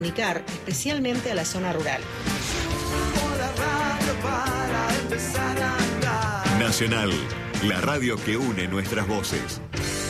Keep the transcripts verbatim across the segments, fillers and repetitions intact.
comunicar, especialmente a la zona rural. Nacional, la radio que une nuestras voces.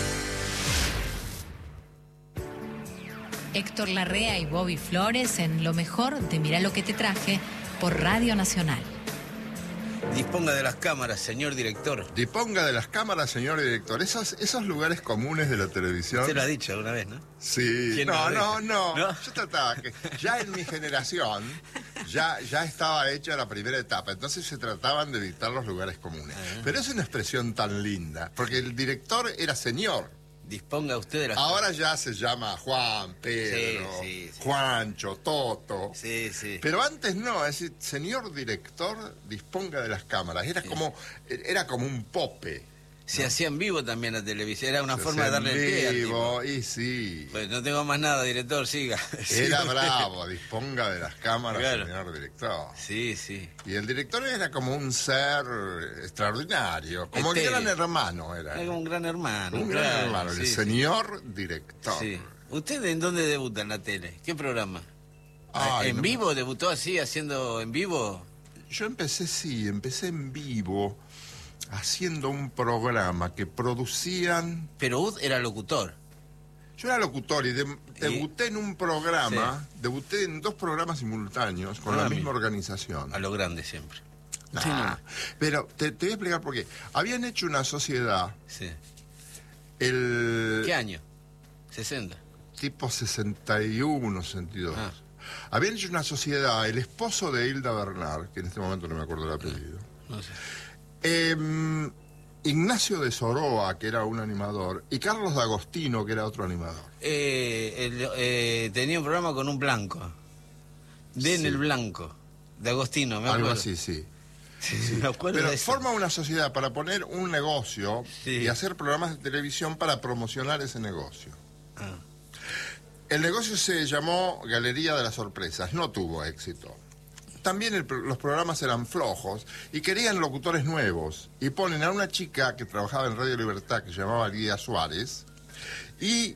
Héctor Larrea y Bobby Flores en Lo Mejor de Mirá lo que te traje por Radio Nacional. Disponga de las cámaras, señor director. Disponga de las cámaras, señor director. Esos, esos lugares comunes de la televisión. Usted lo ha dicho alguna vez, ¿no? Sí. No, no, no, no. Yo trataba que ya en mi generación ya, ya estaba hecha la primera etapa. Entonces se trataban de evitar los lugares comunes. Ah. Pero es una expresión tan linda, porque el director era señor. Disponga usted de las Ahora cámaras. Ya se llama Juan, Pedro, sí, sí, sí. Juancho, Toto. Sí, sí. Pero antes no, es decir, señor director, disponga de las cámaras. Era, sí. como, era como un pope. Se ¿no? hacía en vivo también la televisión, era una se forma de darle el pie en vivo, y sí. Pues no tengo más nada, director, siga. Era bravo, disponga de las cámaras, claro. Señor director. Sí, sí. Y el director era como un ser extraordinario, como un gran hermano era. Era como un gran hermano. Un claro, gran hermano, sí, el sí. señor director. Sí. ¿Usted en dónde debuta en la tele? ¿Qué programa? Ay, ¿En no vivo? me... ¿Debutó así, haciendo en vivo? Yo empecé, sí, empecé en vivo, haciendo un programa que producían... Pero usted era locutor. Yo era locutor y de, debuté ¿Y? en un programa, sí. debuté en dos programas simultáneos con ah, la misma organización. A lo grande siempre. Nah, sí, no. Pero te, te voy a explicar por qué. Habían hecho una sociedad... Sí. El... ¿Qué año? ¿sesenta? Tipo sesenta y uno, sesenta y dos. Ah. Habían hecho una sociedad, el esposo de Hilda Bernard, que en este momento no me acuerdo el apellido. No, no sé. Eh, Ignacio de Soroa, que era un animador, y Carlos D'Agostino, que era otro animador. Eh, el, eh, tenía un programa con un blanco. Den sí. el blanco. D'Agostino, me acuerdo. Algo así, sí. Sí, sí. Me acuerdo Pero de eso. forma una sociedad para poner un negocio sí. y hacer programas de televisión para promocionar ese negocio. Ah. El negocio se llamó Galería de las Sorpresas, no tuvo éxito. También el, los programas eran flojos y querían locutores nuevos. Y ponen a una chica que trabajaba en Radio Libertad, que se llamaba Lidia Suárez, y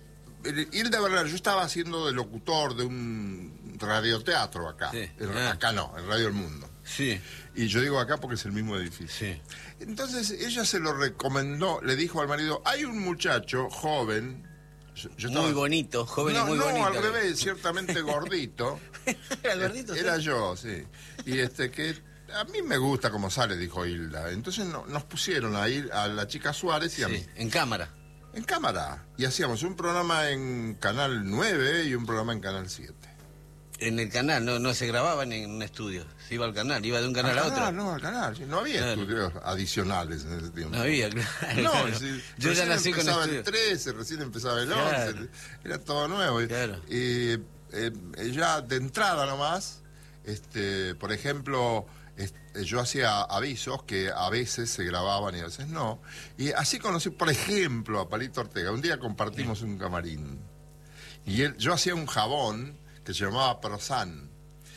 Hilda Bernard, yo estaba haciendo de locutor de un radioteatro acá. Sí. En, ah. Acá no, en Radio El Mundo. Sí. Y yo digo acá porque es el mismo edificio. Sí. Entonces ella se lo recomendó, le dijo al marido, hay un muchacho joven... Yo, yo estaba... Muy bonito, joven no, y muy no, bonito. No, al revés, ciertamente gordito. ¿Era gordito? Era sí. yo, sí. Y este que a mí me gusta como sale, dijo Hilda. Entonces no, nos pusieron a ir a la chica Suárez y sí, a mí. En cámara. En cámara. Y hacíamos un programa en Canal nueve y un programa en Canal siete. En el canal, no, no se grababan en un estudio. Se iba al canal, iba de un canal a otro. No, al canal. Sí, no había claro. estudios adicionales en ese tiempo. No había, claro. No, claro. Sí, yo ya nací con empezaba estudio. el trece, recién empezaba el claro. once. Era todo nuevo. Claro. Y eh, ya de entrada nomás, este, por ejemplo, este, yo hacía avisos que a veces se grababan y a veces no. Y así conocí, por ejemplo, a Palito Ortega. Un día compartimos sí. un camarín. Y él, yo hacía un jabón que se llamaba Prosan.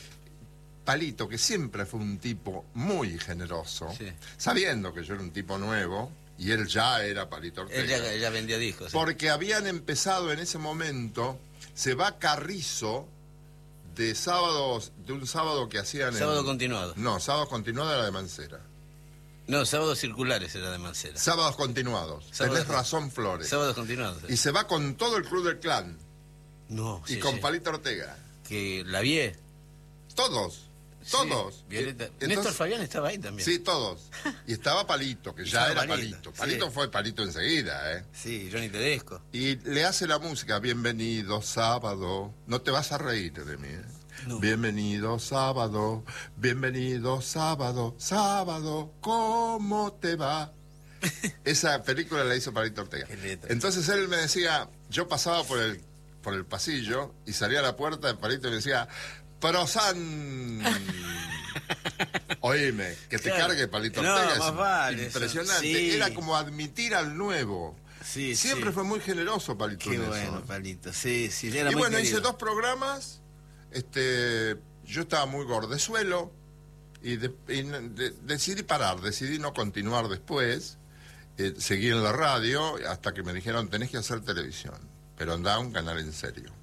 Palito, que siempre fue un tipo muy generoso, sí. sabiendo que yo era un tipo nuevo, y él ya era Palito Ortega. Él ya, ya vendía discos. Sí. Porque habían empezado en ese momento, se va Carrizo, de sábados, de un sábado que hacían... Sábado en, continuado. No, sábado continuado era de Mancera. No, sábados circulares era de Mancera. Sábados continuados. Sábados Tenés razón, Flores. Sábados continuados. Sí. Y se va con todo el Club del Clan. No, Y sí, con sí. Palito Ortega. Que la vi. Todos. Todos. Sí, Violeta. Entonces, Néstor Fabián estaba ahí también. Sí, todos. Y estaba Palito, que ya era Palito. Palito. Palito sí. fue Palito enseguida, ¿eh? Sí, Johnny Tedesco. Y le hace la música, bienvenido sábado. No te vas a reír de mí, ¿eh? No. Bienvenido sábado, bienvenido sábado, sábado, ¿cómo te va? Esa película la hizo Palito Ortega. Entonces él me decía, yo pasaba por el, por el pasillo y salía a la puerta de Palito y me decía... Prosan. Oíme, que te claro. cargue Palito Ortega. No, más vale, impresionante. Sí. Era como admitir al nuevo. Sí, Siempre sí. fue muy generoso Palito. Qué bueno, Palito. Sí, sí, era y muy bueno, querido. hice dos programas. Este, yo estaba muy gordezuelo y, de, y de, decidí parar, decidí no continuar después. Eh, seguí en la radio hasta que me dijeron, tenés que hacer televisión, pero andá a un canal en serio.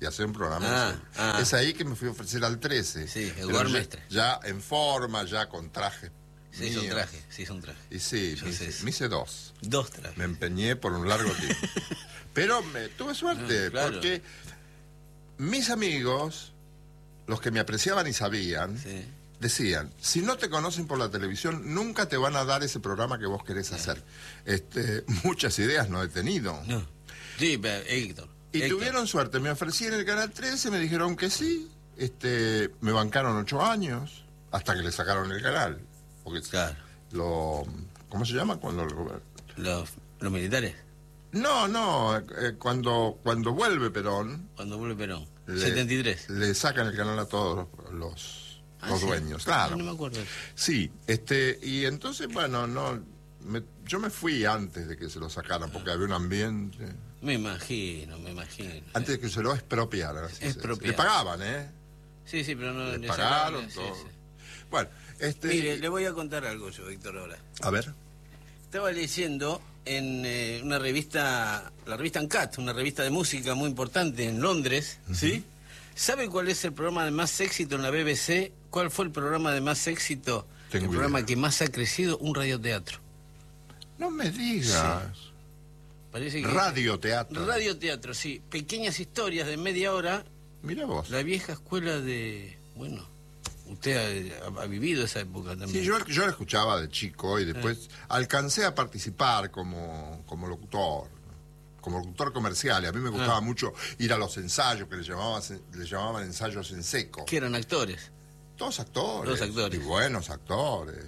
y hacer un programa. Ah, en serio. ah. Es ahí que me fui a ofrecer al trece. Sí, el Pero Guarmestre. Ya, ya en forma, ya con trajes. Se hizo un míos. traje, se hizo un traje. Y sí, Yo me sé hice, eso. me hice dos. Dos trajes. Me empeñé por un largo tiempo. Pero me, tuve suerte, Ah, claro. porque mis amigos, los que me apreciaban y sabían, Sí. decían, si no te conocen por la televisión, nunca te van a dar ese programa que vos querés hacer. Este, muchas ideas no he tenido. No. Sí, pero Héctor. Y Héctor. tuvieron suerte, me ofrecí en el Canal trece, me dijeron que sí, este, me bancaron ocho años, hasta que le sacaron el canal. Porque Claro. lo, ¿cómo se llama? Cuando lo- Los, los militares, No, no, eh, cuando, cuando vuelve Perón, cuando vuelve Perón. le, setenta y tres. le sacan el canal a todos los, los, Ah, los sí. dueños, Ah, claro. no me acuerdo. Sí, este, y entonces, bueno, no, me- yo me fui antes de que se lo sacaran, porque había un ambiente, Me imagino, me imagino. antes de que se lo expropiaran. así se- Expropiaran. Le pagaban, ¿eh? Sí, sí, pero no... Le le pagaron sacaron, sí, todo. sí. Bueno, este... Mire, le voy a contar algo yo, Héctor, ahora. A ver. Estaba leyendo en eh, una revista, la revista Uncut, una revista de música muy importante en Londres, ¿sí? ¿Sabe cuál es el programa de más éxito en la B B C? ¿Cuál fue el programa de más éxito? Tengo el programa idea. que más ha crecido, un radioteatro. No me digas. Parece que Radioteatro. Radioteatro, sí. Pequeñas historias de media hora. Mira vos. La vieja escuela de... Bueno, usted ha, ha vivido esa época también. Sí, yo, yo la escuchaba de chico y después alcancé a participar como, como locutor, ¿no? Como locutor comercial. Y a mí me gustaba Ah. mucho ir a los ensayos, que le llamaban, le llamaban ensayos en seco. Que eran actores. Todos actores. Todos actores. Y buenos actores.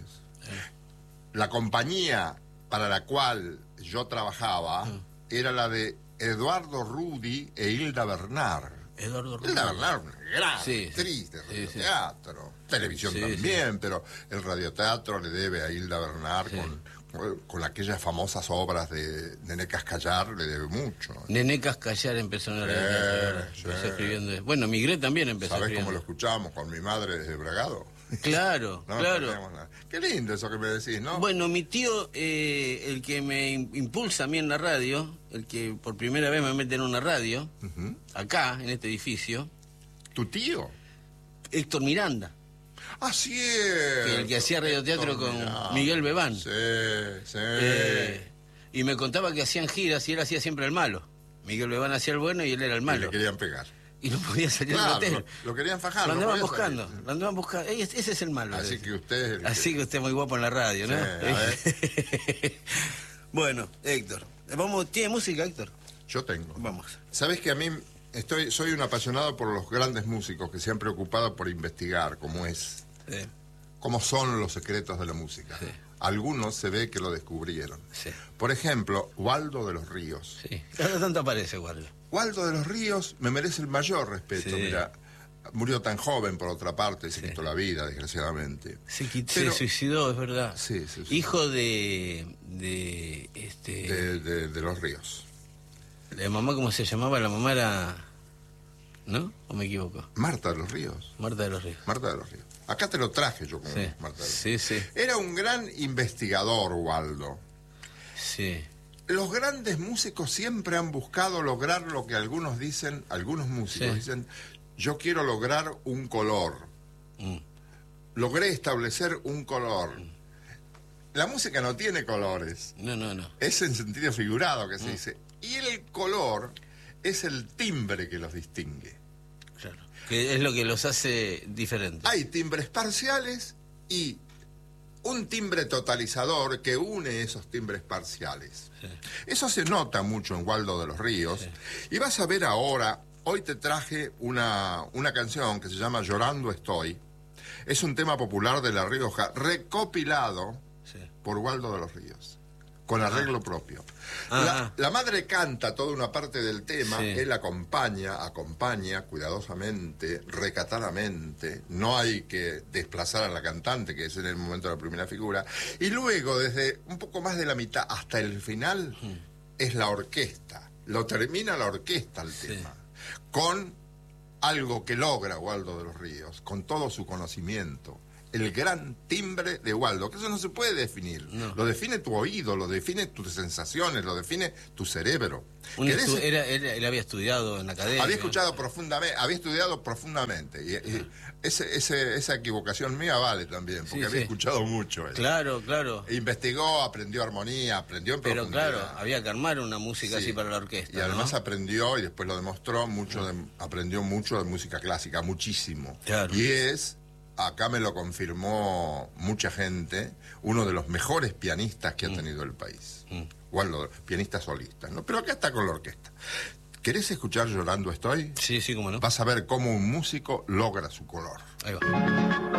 La compañía para la cual yo trabajaba Ah. era la de Eduardo Rudi e Hilda Bernard. Eduardo Rubio. Hilda Bernard, una gran Sí, actriz de sí, sí. radioteatro. Televisión Sí, también, pero el radioteatro le debe a Hilda Bernard Sí. con, con aquellas famosas obras de Nené Cascallar, le debe mucho. Nené Cascallar empezó en la Sí, radioteatro, sí. empezó escribiendo. Bueno, Migré también empezó ¿Sabés cómo lo escribiendo. escuchábamos con mi madre desde Bragado? Claro, No, claro. no teníamos nada. Qué lindo eso que me decís, ¿no? Bueno, mi tío, eh, el que me im- impulsa a mí en la radio, el que por primera vez me mete en una radio, Ujú. acá, en este edificio, ¿Tu tío? Héctor Miranda, Ah, sí. que el que hacía radioteatro con Miguel Bebán. Sí, sí. Eh, y me contaba que hacían giras y él hacía siempre el malo. Miguel Bebán hacía el bueno y él era el Y malo. le querían pegar. Y no podía salir Claro, del lo, hotel. lo querían fajar. Lo no andaban podía buscando, salir. lo andaban buscando. Ey, Ese es el malo. Así decía. que usted es el que- Así que usted es muy guapo en la radio, ¿no? Sí, a ver. Bueno, Héctor. Vamos, ¿tiene música, Héctor? Yo tengo. Vamos. Sabes que a mí estoy, soy un apasionado por los grandes músicos que se han preocupado por investigar cómo es, Sí, cómo son los secretos de la música. Sí. Algunos se ve que lo descubrieron. sí, Por ejemplo, Waldo de los Ríos. sí. Cada tanto aparece, Guardia. Waldo de los Ríos me merece el mayor respeto. Sí. Mira, murió tan joven por otra parte, se Sí. quitó la vida, desgraciadamente. Se, quit- Pero- se suicidó, es verdad. Sí, se suicidó. Hijo de... de... este... De, de- de los Ríos. ¿La mamá cómo se llamaba? La mamá era... ¿No? ¿O me equivoco? Marta de los Ríos. Marta de los Ríos. Marta de los Ríos. Acá te lo traje yo como Sí, Marta de los sí, sí, Ríos. Era un gran investigador, Waldo. sí. Los grandes músicos siempre han buscado lograr lo que algunos dicen, algunos músicos Sí. dicen, yo quiero lograr un color. Mm. Logré establecer un color. La música no tiene colores. No, no, no. Es en sentido figurado Mm. que se dice. Y el color es el timbre que los distingue. Claro. Que es lo que los hace diferentes. Hay timbres parciales y un timbre totalizador que une esos timbres parciales. Sí. Eso se nota mucho en Waldo de los Ríos. Sí. Y vas a ver ahora, hoy te traje una, una canción que se llama Llorando Estoy. Es un tema popular de La Rioja, recopilado Sí. por Waldo de los Ríos, con arreglo propio. Ah. La, la madre canta toda una parte del tema, Sí. él acompaña, acompaña cuidadosamente, recatadamente, no hay que desplazar a la cantante, que es en el momento de la primera figura, y luego desde un poco más de la mitad hasta el final es la orquesta, lo termina la orquesta el Sí. tema, con algo que logra Waldo de los Ríos, con todo su conocimiento, el gran timbre de Waldo, que eso no se puede definir. No. Lo define tu oído, lo define tus sensaciones, lo define tu cerebro. Un Que de estu- ese- era, era- él había estudiado en la academia. había escuchado profundamente, había estudiado profundamente. Y, y ese, ese, esa equivocación mía vale también, porque Sí, había sí. escuchado mucho él. Claro, claro. Investigó, aprendió armonía, aprendió en Pero profundidad. claro, había que armar una música Sí. así para la orquesta. Y además ¿no? aprendió, y después lo demostró, mucho de- aprendió mucho de música clásica, muchísimo. Claro. Y es, acá me lo confirmó mucha gente, uno de los mejores pianistas que ha tenido el país. Mm. Waldo, pianistas solistas, ¿no? Pero acá está con la orquesta. ¿Querés escuchar Llorando Estoy? Sí, sí, cómo no. Vas a ver cómo un músico logra su color. Ahí va.